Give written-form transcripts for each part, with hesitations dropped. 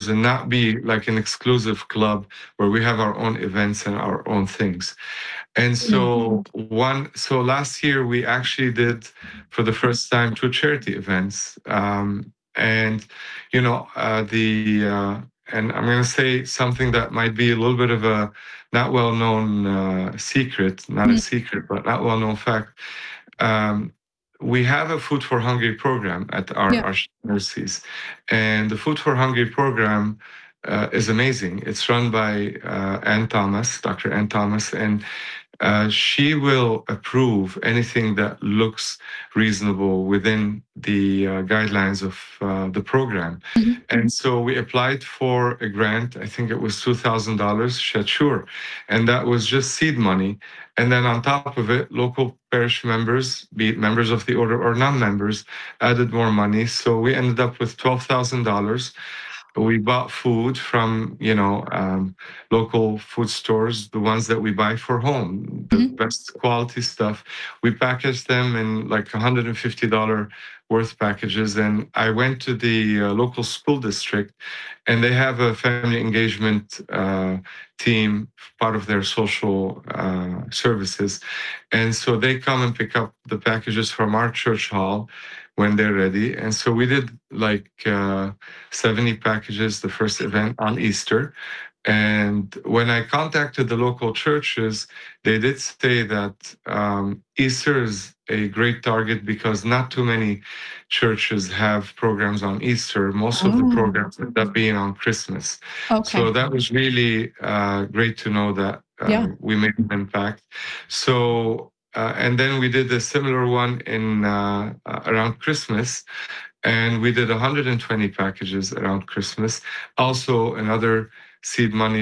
and not be like an exclusive club where we have our own events and our own things. And Mm. so last year we actually did for the first time two charity events. And and I'm going to say something that might be a little bit of a not well known secret, not a Mm. secret, but not well known fact. Um, we have a Food for Hungry program at Yeah. our nurseries, and the Food for Hungry program is amazing. It's run by Ann Thomas, Dr. Ann Thomas, and she will approve anything that looks reasonable within the guidelines of the program. Mhm. And so we applied for a grant. I think it was $2,000, she said, sure. And that was just seed money. And then on top of it, local parish members, be it members of the order or non-members, added more money. So we ended up with $12,000. We bought food from, local food stores, the ones that we buy for home, the Mhm. best quality stuff. We packaged them in like $150 worth packages. And I went to the local school district, and they have a family engagement team, part of their social services. And so they come and pick up the packages from our church hall when they're ready. And so we did like 70 packages the first event on Easter. And when I contacted the local churches, they did say that Easter is a great target because not too many churches have programs on Easter. Most of the Oh, programs end up being on Christmas. So okay. that was really great to know that Yeah. we made an impact. So, and then we did a similar one in around Christmas, and we did 120 packages around Christmas. Also, another seed money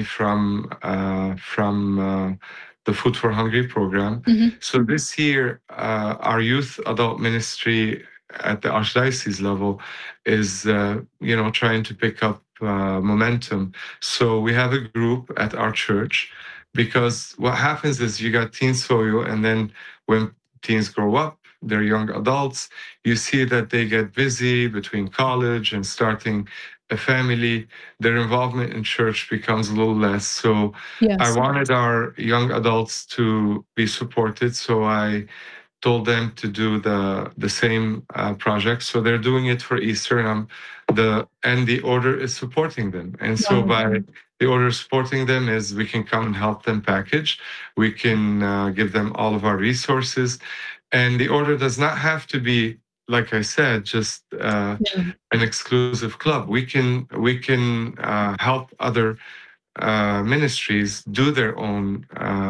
from the Food for Hungry program. Mhm. So this year, our youth adult ministry at the archdiocese level is trying to pick up momentum. So we have a group at our church, because what happens is you got Teen Soyo, and then when teens grow up, they're young adults, you see that they get busy between college and starting a family. Their involvement in church becomes a little less. So I Yes. wanted our young adults to be supported. So I told them to do the same project. So they're doing it for Easter, and the order is supporting them. And so Wow. by the order supporting them is we can come and help them package. We can give them all of our resources, and the order does not have to be, like I said, just Yeah. an exclusive club. We can help other ministries do their own.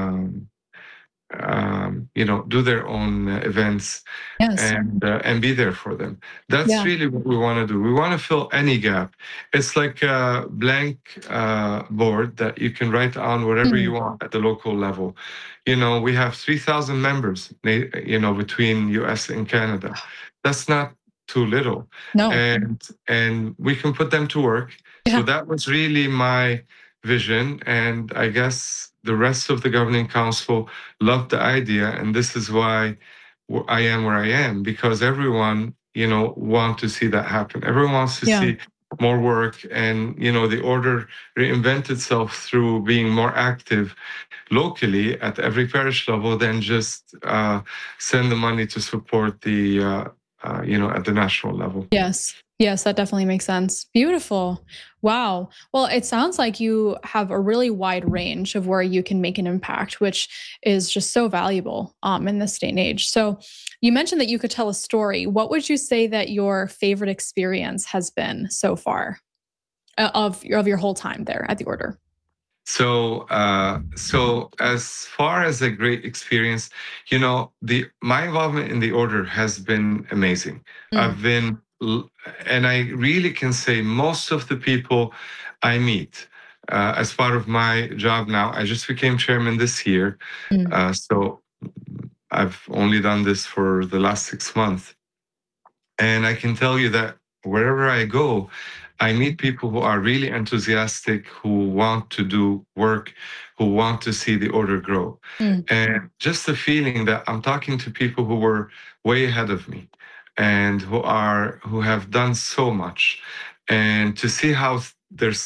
Do their own events Yes. and be there for them. That's Yeah. really what we want to do. We want to fill any gap. It's like a blank board that you can write on whatever Mm. you want at the local level. We have 3,000 members, between US and Canada. That's not too little. No. And we can put them to work. So Yeah. that was really my vision. And I guess the rest of the governing council loved the idea. And this is why I am where I am, because everyone, want to see that happen. Everyone wants to Yeah. see more work, and the order reinvent itself through being more active locally at every parish level than just send the money to support the at the national level. Yes. Yes, that definitely makes sense. Beautiful. Wow. Well, it sounds like you have a really wide range of where you can make an impact, which is just so valuable in this day and age. So, you mentioned that you could tell a story. What would you say that your favorite experience has been so far of your whole time there at the order? So as far as a great experience, the my involvement in the order has been amazing. Mm. I've been, and I really can say most of the people I meet as part of my job now. I just became chairman this year, Mm. so I've only done this for the last 6 months. And I can tell you that wherever I go, I meet people who are really enthusiastic, who want to do work, who want to see the order grow. Mm. And just the feeling that I'm talking to people who were way ahead of me and who have done so much. And to see how they're